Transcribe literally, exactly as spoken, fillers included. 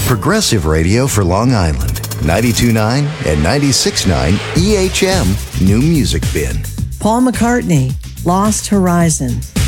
Progressive Radio for Long Island. ninety-two point nine and ninety-six point nine E H M New Music Bin. Paul McCartney, Lost Horizon.